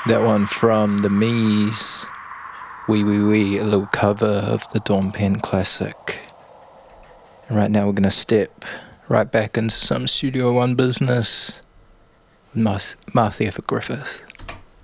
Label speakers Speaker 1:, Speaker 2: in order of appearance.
Speaker 1: That one from the Mees. Wee Wee Wee, a little cover of the Dawn Pen classic. And right now we're going to step right back into some Studio One business with Martha F. Griffith.